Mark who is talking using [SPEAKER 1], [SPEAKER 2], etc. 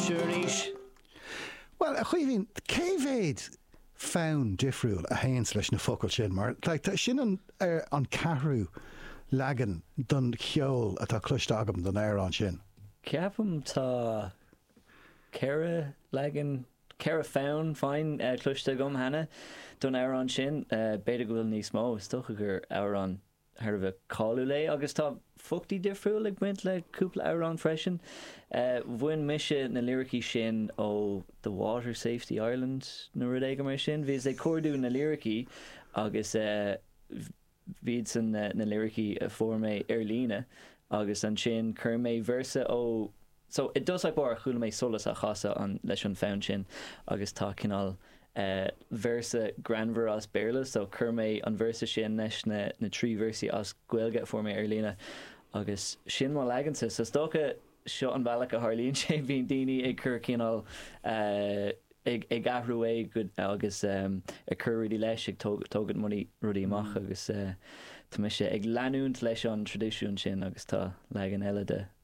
[SPEAKER 1] Siúrís.
[SPEAKER 2] Well, a chuohín, céimhéad fán difriúil a hains leis na focail sin, mar sin an carú legan don cheol atá cluiste agam don air an sin.
[SPEAKER 1] Ceapam tá Cara legan Cara fán fáin cluiste gom hana don air an sin beidir go bhfuil níos mó stocha gur air an ar bheith cáú lé agus tá fuchtaí difriúil ag buint le cúpla air an freisin. Bhain mise na lyricí sin ó the Water Safety Ireland na rud éige mar sin. Bhís é cuardú na lyricí agus bhíd san na lyricí formé Airlíne agus an sin chur mé versa ó. So it does like bar chuúla mé solas a chasa an leis an fán sin agus tá cinál versa granver as béirla, so chur mé an versa sin leis na trí versi as gcuilge formé Airlíne agus sin má legansa so stocha seo an bhealach a Harlíonn sé bhíon daoine ag chur cinál ag ahrú é good agus a chur rudí leis ag tógad muí rudí amach agus tá sé ag leanúnt leis an tradiisiún sin agus tá legan eile